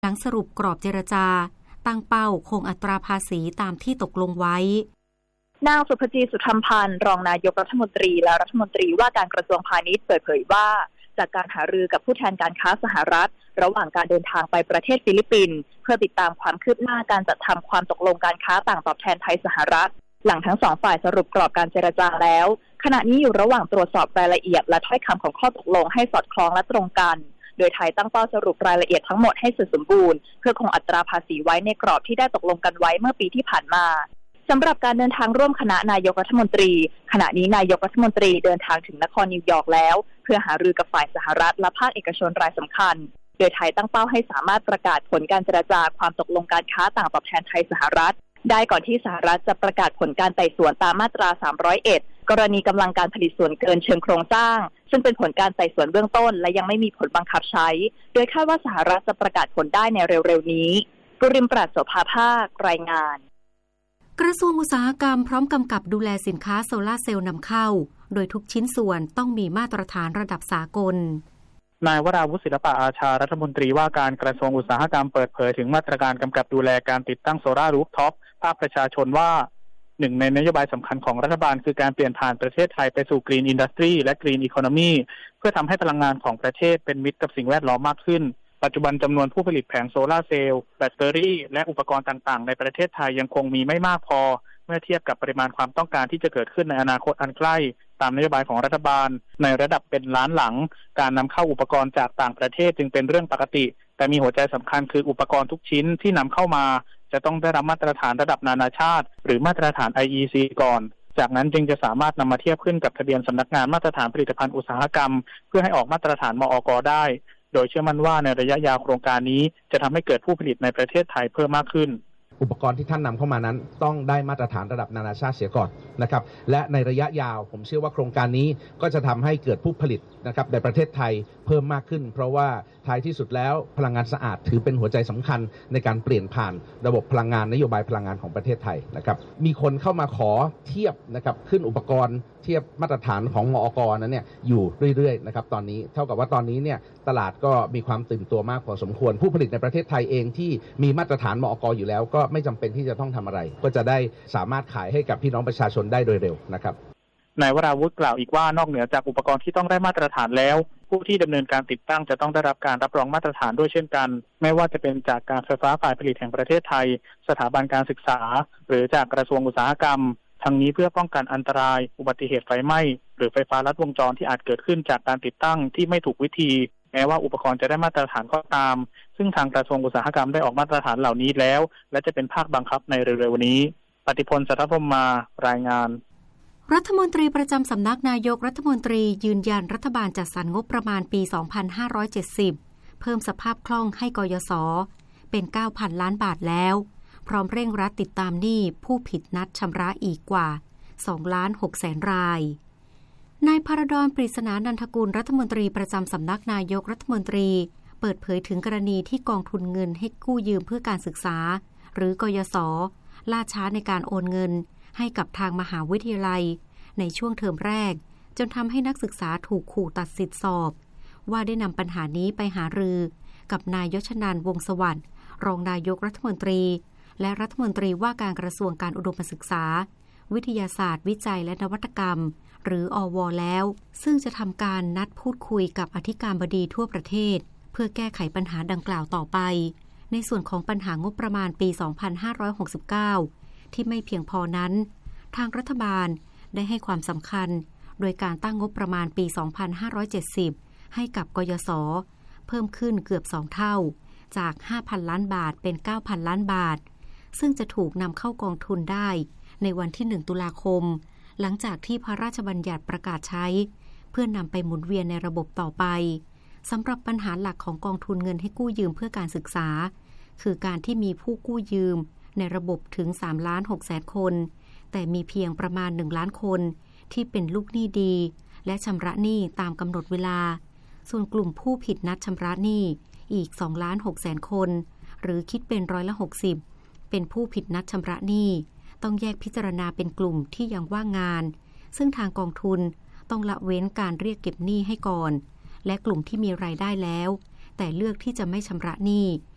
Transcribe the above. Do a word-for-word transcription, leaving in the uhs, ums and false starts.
หลังสรุปกรอบเจรจาตั้งเป้าคงอัตราภาษีตามที่ตกลงไว้นางสุภจีสุธรรมพันธ์รองนายกรัฐมนตรีและรัฐมนตรีว่าการกระทรวงพาณิชย์เปิดเผยว่าจากการหารือกับผู้แทนการค้าสหรัฐระหว่างการเดินทางไปประเทศฟิลิปปินส์เพื่อติดตามความคืบหน้าการจัดทำความตกลงการค้าต่างตอบแทนไทยสหรัฐหลังทั้งสองฝ่ายสรุปกรอบการเจรจาแล้วขณะนี้อยู่ระหว่างตรวจสอบรายละเอียดและถ้อยคำของข้อตกลงให้สอดคล้องและตรงกันโดยไทยตั้งเป้าสรุปรายละเอียดทั้งหมดให้เสร็จสมบูรณ์เพื่อคงอัตราภาษีไว้ในกรอบที่ได้ตกลงกันไว้เมื่อปีที่ผ่านมาสำหรับการเดินทางร่วมคณะนายกรัฐมนตรีขณะนี้นายกรัฐมนตรีเดินทางถึงนครนิวยอร์กแล้วเพื่อหารือกับฝ่ายสหรัฐและภาคเอกชนรายสำคัญโดยไทยตั้งเป้าให้สามารถประกาศผลการเจรจาความตกลงการค้าต่างตอบแทนไทยสหรัฐได้ก่อนที่สหรัฐจะประกาศผลการไต่สวนตามมาตราสามร้อยเอ็ดกรณีกำลังการผลิตส่วนเกินเชิงโครงสร้างซึ่งเป็นผลการไต่สวนเบื้องต้นและยังไม่มีผลบังคับใช้โดยคาดว่าสหรัฐจะประกาศผลได้ในเร็วๆนี้กุริมปราศโสภาภาครายงานกระทรวงอุตสาหกรรมพร้อมกำกับดูแลสินค้าโซลาร์เซลล์นำเข้าโดยทุกชิ้นส่วนต้องมีมาตรฐานระดับสากลนายวราวุฒิศิลปะอาชารัฐมนตรีว่าการกระทรวงอุตสาหกรรมเปิดเผยถึงมาตรการกำกับดูแลการติดตั้งโซลาร์รูฟท็อปภาคประชาชนว่าหนึ่งในนโยบายสำคัญของรัฐบาลคือการเปลี่ยนผ่านประเทศไทยไปสู่กรีนอินดัสทรีและกรีนอีโคโนมีเพื่อทำให้พลังงานของประเทศเป็นมิตรกับสิ่งแวดล้อมมากขึ้นปัจจุบันจำนวนผู้ผลิตแผงโซลาร์เซลล์แบตเตอรี่และอุปกรณ์ต่างๆในประเทศไทยยังคงมีไม่มากพอเมื่อเทียบกับปริมาณความต้องการที่จะเกิดขึ้นในอนาคตอันใกล้ตามนโยบายของรัฐบาลในระดับเป็นล้านหลังการนำเข้าอุปกรณ์จากต่างประเทศจึงเป็นเรื่องปกติแต่มีหัวใจสำคัญคืออุปกรณ์ทุกชิ้นที่นำเข้ามาจะต้องได้รับมาตรฐานระดับนานาชาติหรือมาตรฐาน ไอ อี ซี ก่อนจากนั้นจึงจะสามารถนำมาเทียบขึ้นกับทะเบียนสำนักงานมาตรฐานผลิตภัณฑ์อุตสาหกรรมเพื่อให้ออกมาตรฐานมอก.ได้โดยเชื่อมั่นว่าในระยะยาวโครงการนี้จะทำให้เกิดผู้ผลิตในประเทศไทยเพิ่มมากขึ้นอุปกรณ์ที่ท่านนำเข้ามานั้นต้องได้มาตรฐานระดับนานาชาติเสียก่อนนะครับและในระยะยาวผมเชื่อว่าโครงการนี้ก็จะทำให้เกิดผู้ผลิตนะครับในประเทศไทยเพิ่มมากขึ้นเพราะว่าท้ายที่สุดแล้วพลังงานสะอาดถือเป็นหัวใจสำคัญในการเปลี่ยนผ่านระบบพลังงานนโยบายพลังงานของประเทศไทยนะครับมีคนเข้ามาขอเทียบนะครับขึ้นอุปกรณ์เทียบมาตรฐานของมอก.นั้นเนี่ยอยู่เรื่อยๆนะครับตอนนี้เท่ากับว่าตอนนี้เนี่ยตลาดก็มีความตื่นตัวมากพอสมควรผู้ผลิตในประเทศไทยเองที่มีมาตรฐานมอก.อยู่แล้วก็ไม่จำเป็นที่จะต้องทำอะไรก็จะได้สามารถขายให้กับพี่น้องประชาชนได้โดยเร็วนะครับนายวราวุฒิกล่าวอีกว่านอกเหนือจากอุปกรณ์ที่ต้องได้มาตรฐานแล้วผู้ที่ดำเนินการติดตั้งจะต้องได้รับการรับรองมาตรฐานด้วยเช่นกันไม่ว่าจะเป็นจากการไฟฟ้าฝ่ายผลิตแห่งประเทศไทยสถาบันการศึกษาหรือจากกระทรวงอุตสาหกรรมทั้งนี้เพื่อป้องกันอันตรายอุบัติเหตุไฟไหม้หรือไฟฟ้าลัดวงจรที่อาจเกิดขึ้นจากการติดตั้งที่ไม่ถูกวิธีแม้ว่าอุปกรณ์จะได้มาตรฐานก็ตามซึ่งทางกระทรวงอุตสาหกรรมได้ออกมาตรฐานเหล่านี้แล้วและจะเป็นภาคบังคับในเร็วๆนี้ปฏิพล สัทธพรหมมารายงานรัฐมนตรีประจำสำนักนายกรัฐมนตรียืนยันรัฐบาลจัดสรรงบประมาณปี สองพันห้าร้อยเจ็ดสิบ เพิ่มสภาพคล่องให้กยศเป็น เก้าพัน ล้านบาทแล้วพร้อมเร่งรัดติดตามหนี้ผู้ผิดนัดชำระอีกกว่า สองล้านหกแสน รายนายภารดร ปริศนานันทกุลรัฐมนตรีประจำสำนักนายกรัฐมนตรีเปิดเผยถึงกรณีที่กองทุนเงินให้กู้ยืมเพื่อการศึกษาหรือกยศล่าช้าในการโอนเงินให้กับทางมหาวิทยาลัยในช่วงเทอมแรกจนทำให้นักศึกษาถูกขู่ตัดสิทธิสอบว่าได้นำปัญหานี้ไปหารือกับนายยชนันท์วงศ์สวัสดิ์รองนายกรัฐมนตรีและรัฐมนตรีว่าการกระทรวงการอุดมศึกษาวิทยาศาสตร์วิจัยและนวัตกรรมหรืออว.แล้วซึ่งจะทำการนัดพูดคุยกับอธิการบดีทั่วประเทศเพื่อแก้ไขปัญหาดังกล่าวต่อไปในส่วนของปัญหางบประมาณปี สองพันห้าร้อยหกสิบเก้า ที่ไม่เพียงพอนั้นทางรัฐบาลได้ให้ความสำคัญโดยการตั้งงบประมาณปี สองพันห้าร้อยเจ็ดสิบ ให้กับกยศเพิ่มขึ้นเกือบสองเท่าจาก ห้าพัน ล้านบาทเป็น เก้าพัน ล้านบาทซึ่งจะถูกนำเข้ากองทุนได้ในวันที่ หนึ่ง ตุลาคมหลังจากที่พระราชบัญญัติประกาศใช้เพื่อนำไปหมุนเวียนในระบบต่อไปสำหรับปัญหาหลักของกองทุนเงินให้กู้ยืมเพื่อการศึกษาคือการที่มีผู้กู้ยืมในระบบถึง สามล้านหกแสน คนแต่มีเพียงประมาณหนึ่งล้านคนที่เป็นลูกหนี้ดีและชำระหนี้ตามกำหนดเวลาส่วนกลุ่มผู้ผิดนัดชำระหนี้อีก สองล้านหกแสน คนหรือคิดเป็นร้อยละหกสิบเป็นผู้ผิดนัดชำระหนี้ต้องแยกพิจารณาเป็นกลุ่มที่ยังว่างงานซึ่งทางกองทุนต้องละเว้นการเรียกเก็บหนี้ให้ก่อนและกลุ่มที่มีรายได้แล้วแต่เลือกที่จะไม่ชำระหนี้